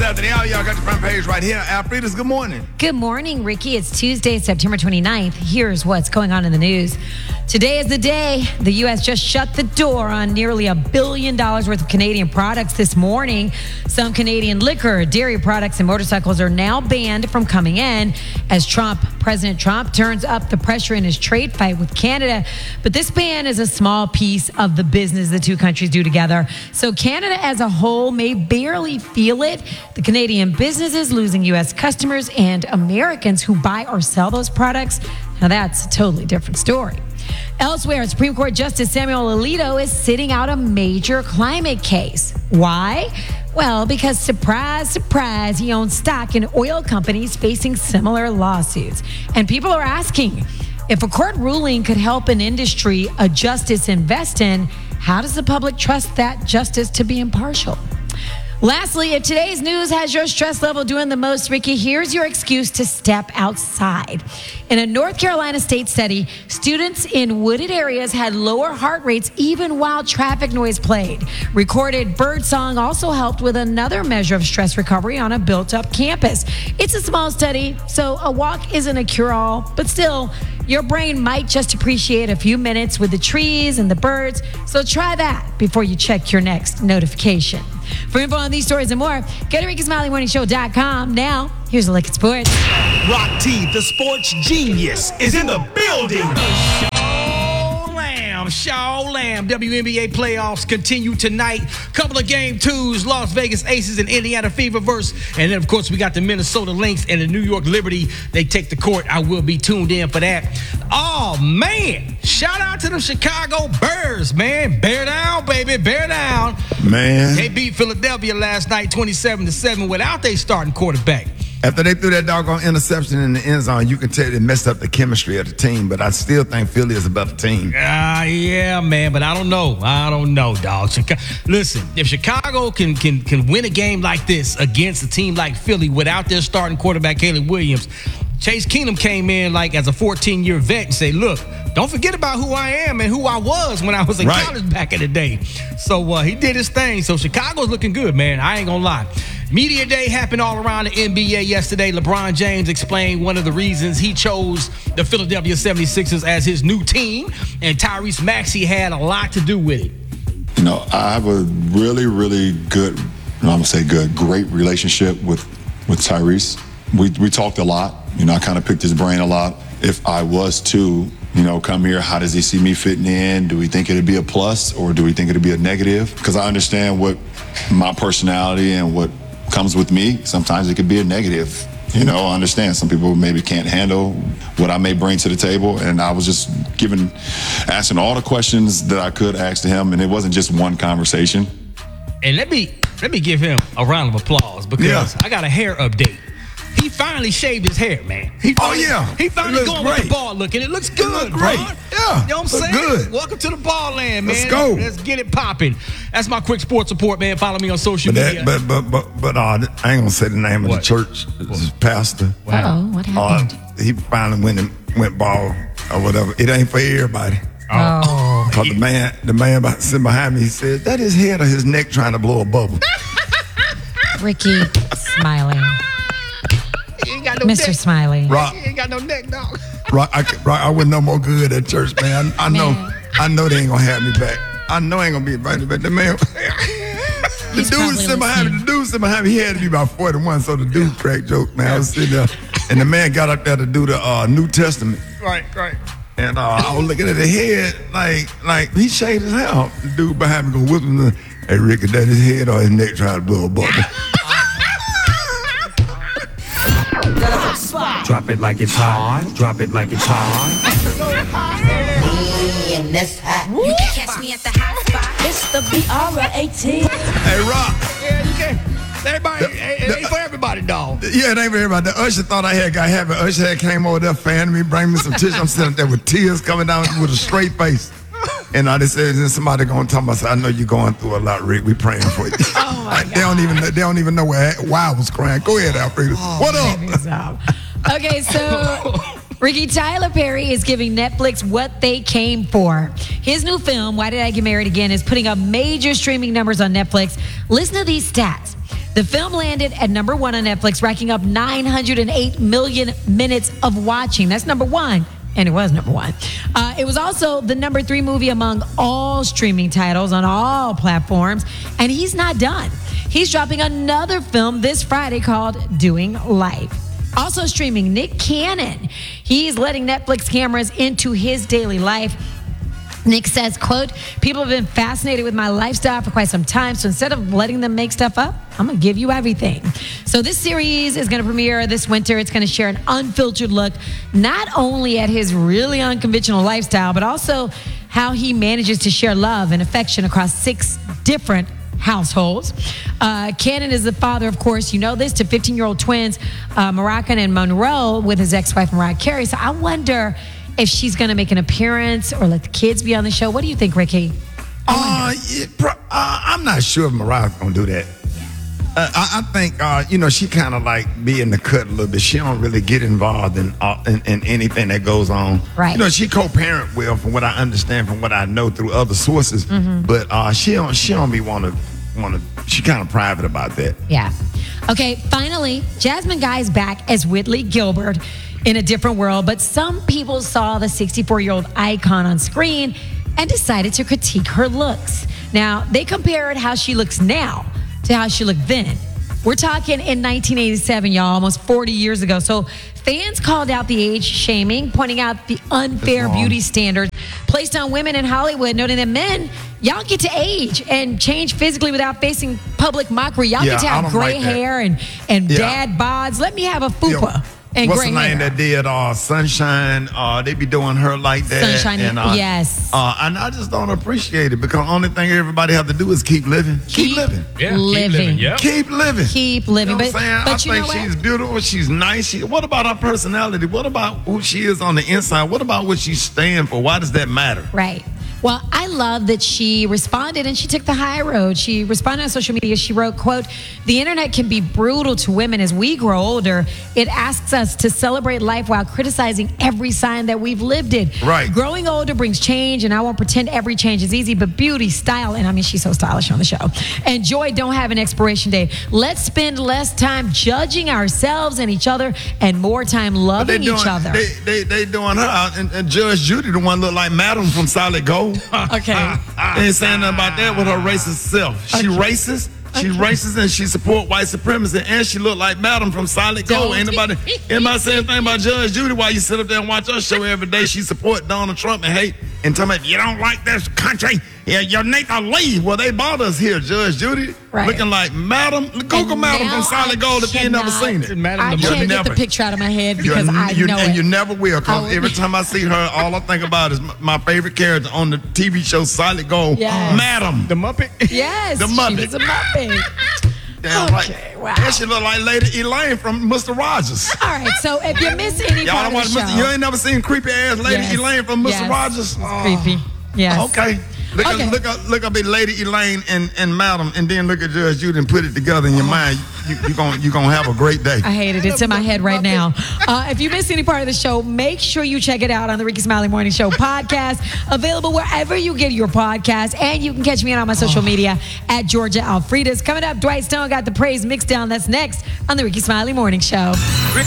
after the hour. Y'all got your front page right here. Alfreda's, good morning. Good morning, Ricky. It's Tuesday, September 29th. Here's what's going on in the news. Today is the day the U.S. just shut the door on nearly $1 billion worth of Canadian products this morning. Some Canadian liquor, dairy products, and motorcycles are now banned from coming in as President Trump turns up the pressure in his trade fight with Canada. But this ban is a small piece of the business the two countries do together. So Canada as a whole may barely feel it. The Canadian businesses losing U.S. customers and Americans who buy or sell those products. Now that's a totally different story. Elsewhere, Supreme Court Justice Samuel Alito is sitting out a major climate case. Why? Well, because surprise, surprise, he owns stock in oil companies facing similar lawsuits. And people are asking, if a court ruling could help an industry a justice invest in, how does the public trust that justice to be impartial? Lastly, if today's news has your stress level doing the most, Ricky, here's your excuse to step outside. In a North Carolina state study, students in wooded areas had lower heart rates even while traffic noise played. Recorded birdsong also helped with another measure of stress recovery on a built-up campus. It's a small study, so a walk isn't a cure-all, but still, your brain might just appreciate a few minutes with the trees and the birds, so try that before you check your next notification. For info on these stories and more, go to RickySmileyMorningShow.com. Now, here's a look at sports. Rock T, the sports genius, is in the building. Shaw Lamb. WNBA playoffs continue tonight. Couple of game twos, Las Vegas Aces and Indiana Fever verse. And then, of course, we got the Minnesota Lynx and the New York Liberty. They take the court. I will be tuned in for that. Oh, man. Shout out to the Chicago Bears, man. Bear down, baby. Bear down. Man. They beat Philadelphia last night 27-7 without their starting quarterback. After they threw that doggone interception in the end zone, you can tell it messed up the chemistry of the team, but I still think Philly is a better team. Yeah, man, but I don't know, dog. Listen, if Chicago can win a game like this against a team like Philly without their starting quarterback, Caleb Williams, Chase Keenum came in like as a 14-year vet and said, look, don't forget about who I am and who I was when I was in college back in the day. So he did his thing. So Chicago's looking good, man. I ain't gonna lie. Media Day happened all around the NBA yesterday. LeBron James explained one of the reasons he chose the Philadelphia 76ers as his new team, and Tyrese Maxey had a lot to do with it. You know, I have a really, really good, great relationship with Tyrese. We talked a lot. You know, I kind of picked his brain a lot. If I was to, come here, how does he see me fitting in? Do we think it'd be a plus or do we think it'd be a negative? Because I understand what my personality and what comes with me. Sometimes it could be a negative. I understand some people maybe can't handle what I may bring to the table. And I was just asking all the questions that I could ask to him. And it wasn't just one conversation. And let me give him a round of applause because I got a hair update. He finally shaved his hair, man. He finally going with the ball looking. It looks good, great. Bro. Yeah, you know what I'm saying? Good. Welcome to the ball land, man. Let's go. Let's get it popping. That's my quick sports report, man. Follow me on social media. But I ain't gonna say the name of the church. This is pastor. Uh-oh, what happened? He finally went ball or whatever. It ain't for everybody. Oh. Cause the man sitting behind me, he said, that his head or his neck trying to blow a bubble. Ricky Smiley. No Mr. neck. Smiley. Rock. He ain't got no neck, dog. Rock, I wasn't no more good at church, man. I know they ain't gonna have me back. I know I ain't gonna be invited back. The man, the dude sitting behind me, he had to be about 41, so the dude cracked joke, man. I was sitting there, and the man got up there to do the New Testament. Right. And I was looking at the head, like he shaved his hair off. The dude behind me gonna whip him, hey, Ricky, that his head or his neck trying to blow a bubble. Drop it like it's hot. Drop it like it's hot. Me and this hot. You can catch me at the hot spot. It's the BR18. Hey, Rock. Yeah, you can. Everybody, it ain't for everybody, dog. Yeah, it ain't for everybody. The usher thought I had got happy. Usher had came over there, fanning me, bring me some tissue. I'm sitting there with tears coming down with a straight face. And I just said, then somebody gonna tell me, I said, I know you're going through a lot, Rick. We praying for you. Oh my God. They don't even know why I was crying. Go ahead, Alfredo. What up? Okay, so Ricky, Tyler Perry is giving Netflix what they came for. His new film, Why Did I Get Married Again, is putting up major streaming numbers on Netflix. Listen to these stats. The film landed at number 1 on Netflix, racking up 908 million minutes of watching. That's number 1. And it was number 1. It was also the number 3 movie among all streaming titles on all platforms. And he's not done. He's dropping another film this Friday called Doing Life. Also streaming, Nick Cannon. He's letting Netflix cameras into his daily life. Nick says, quote, people have been fascinated with my lifestyle for quite some time, so instead of letting them make stuff up, I'm going to give you everything. So this series is going to premiere this winter. It's going to share an unfiltered look, not only at his really unconventional lifestyle, but also how he manages to share love and affection across 6 different households. Cannon is the father, of course, you know this, to 15-year-old twins, Moroccan and Monroe, with his ex-wife, Mariah Carey. So I wonder if she's going to make an appearance or let the kids be on the show. What do you think, Ricky? I'm not sure if Mariah's going to do that. I think, she kind of like be in the cut a little bit. She don't really get involved in anything that goes on. Right. She co-parent well, from what I understand, from what I know through other sources. But she don't be want to. She kind of private about that. Yeah. Okay. Finally, Jasmine Guy is back as Whitley Gilbert in a different world, but some people saw the 64-year-old icon on screen and decided to critique her looks. Now, they compared how she looks now to how she looked then. We're talking in 1987, y'all, almost 40 years ago. So fans called out the age shaming, pointing out the unfair beauty standards placed on women in Hollywood, noting that men, y'all get to age and change physically without facing public mockery. Y'all get to have gray hair and dad bods. Let me have a fupa. And what's the gray name hair. that did Sunshine? They be doing her like that. Sunshine, yes. And I just don't appreciate it because the only thing everybody have to do is keep living. Keep living. Yeah, keep living. Yeah. Keep living. Keep living. You know what I'm saying? I think she's beautiful. She's nice. What about her personality? What about who she is on the inside? What about what she stands for? Why does that matter? Right. Well, I love that she responded and she took the high road. She responded on social media. She wrote, quote, the internet can be brutal to women as we grow older. It asks us to celebrate life while criticizing every sign that we've lived in. Right. Growing older brings change, and I won't pretend every change is easy, but beauty, style, and I mean, she's so stylish on the show, and joy don't have an expiration date. Let's spend less time judging ourselves and each other and more time loving each other. They doing her, and Judge Judy, the one look like Madam from Solid Gold. Okay. They ain't saying nothing about that with her racist self. She racist. She's racist and she support white supremacy, and she look like Madam from Solid Gold. Ain't nobody say anything about Judge Judy while you sit up there and watch her show every day. She support Donald Trump and hate and tell me if you don't like this country, your nigga leave. Well, they bought us here, Judge Judy. Right. Looking like Madam. Google Madam from Solid Gold if you ain't never seen it. I can't get the picture out of my head because I know it. And you never will, because every time I see her, all I think about is my favorite character on the TV show Solid Gold, Yes. Madam. The Muppet? Yes, The Muppet. she was a Muppet. Damn Okay, right. wow. And she look like Lady Elaine from Mr. Rogers. All right, so if you miss any Y'all part don't of the watch show, You ain't never seen creepy ass Lady Yes. Elaine from Mr. Yes. Rogers? It's creepy. Yes. Okay. Look up at Lady Elaine and Madam, and then look at Judge Judy and put it together in your mind. You're gonna have a great day. I hate it. It's in my head right now. If you missed any part of the show, make sure you check it out on the Ricky Smiley Morning Show podcast, available wherever you get your podcasts, and you can catch me on my social media at Georgia Alfredas. Coming up, Dwight Stone got the praise mixed down. That's next on the Ricky Smiley Morning Show.